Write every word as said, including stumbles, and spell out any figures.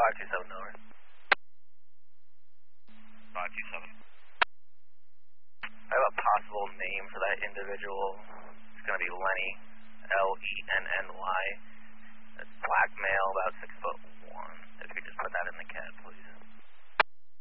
five two seven over. five two seven. I have a possible name for that individual. It's going to be Lenny, L E N N Y.